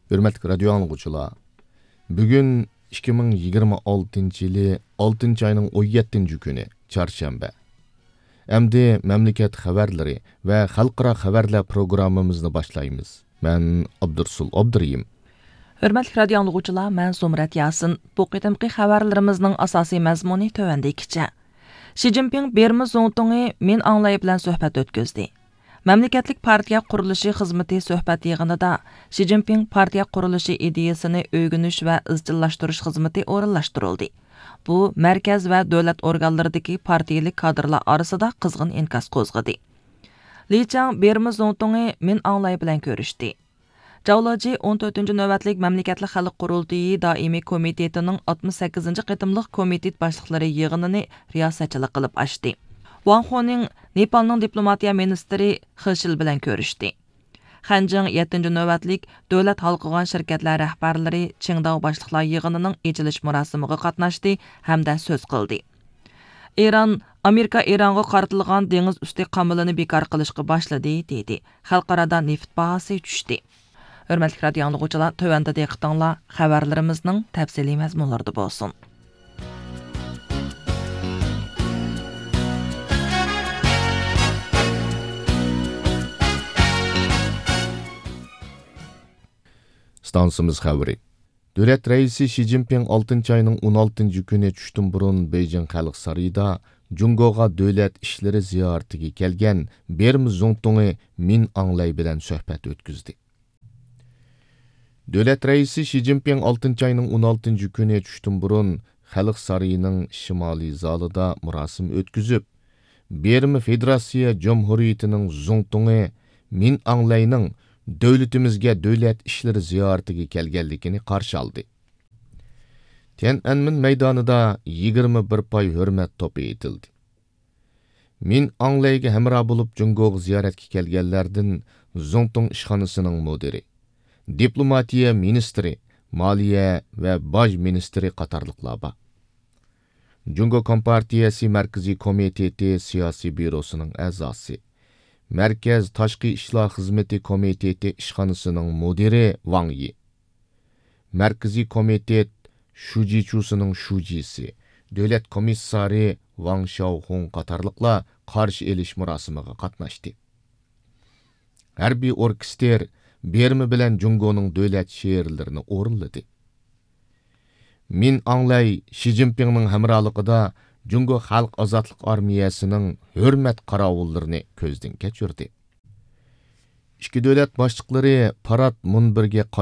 Hürmetli radyo anlıqçılar, bugün 2026 yılı 6 ayının 17 günü, çarşamba. Əmdi memleket xəbərləri və xalqara xəbərlər proqramımızı başlayımız. Mən Abdursul Abduriyim. Hürmetli radyo anlıqçılar, mən Zumrat Yasin. Bu qitimki xəbərlərimizin asasi məzmuni tövəndəkiçə. Xi Jinping Bermi Zongtong'ı men anlayı bilan söhbət ötküzdü. Memleketlik partiya quruluşu xizmeti söhbət yığınında Xi Jinping partiya quruluşu ideyasını öygünüş və izchillashtirish xizmeti o'rinlashtirildi. Bu, mərkəz və dövlət organlarındakı partiyalik kadrlar arasında qızğın inkas qo'zg'adi. Li Chang Bermi Zongtong'ı men anlayı bilan ko'rishdi. Javloji 14. növbətlik Məmləkətli Xalq Qurultayı Daimi Komitetining 68. qitimliq komitet başliqlari yig'inini riyosatchilik qilib ochdi. Wang Honing Nepalning diplomatiya ministri He Shil bilan ko'rishdi. Xanjing 7. növbətlik davlat halqıgan şirkatlar rahbarlari Qingdao başliqlar yig'inining echilish murosimiga qatnashdi hamda so'z qildi. Amerika Iranға qaratilgan dengiz usti qamilini bekor qilishga boshladi dedi. Xalqarada neft bahasi tushdi. Hürmetli radyo anlıqçılar, tövəndə diqqətinizlər xəbərlərimizin təfsili məzmunlarında bolsun. Stansımız xəbəri. Dövlət rəisi Xi Jinping 6 ayının 16 günü düşdün burun Beijing Xalq Sarayıda Jungoğa dövlət işləri ziyarətiga kelgan Bermi Zongtong'ı min anlay bilan söhbət ötküzdü. Dövlət rəisi Xi Jinping 6 ayının 16 günü düşdün burun Xalq Sarayının şimali zalida murasim ötküzüb, Bermi Federasiya Cumhuriyetining Zongtong'ı min anglayning dövlətimizga dövlət işləri ziyarətiga kelganligini qarşı aldı. Tiananmen meydanida 21 pay hürmet topu etildi. Min anglayga hamroh bo'lib Jungo'ga ziyoratga kelganlardan Zongtong ishxonasining mudiri, diplomatiya ministri, moliya va boj ministri qatorliqlar bor. Jungo Kompartiyasi Markaziy komiteti siyosiy byurosining a'zosi, Merkez Tashqi ishlar xizmeti komiteti ishxonasining mudiri Wang Yi, Markaziy komitet Shujichusining shujisi, davlat komissari Wang Xiaohong qatorliqlar qarshi elish murosimiga qatnashdi. Harbiy orkestr Bermi bilan Jungo'ning davlat she'rlarini o'rinladi. Min anglay Xi Jinpingning hamrohligida Jungo Xalq Ozodlik armiyasining hurmat qaravullarini ko'zdan kechirdi. Ikki davlat boshliqlari parad munbiriga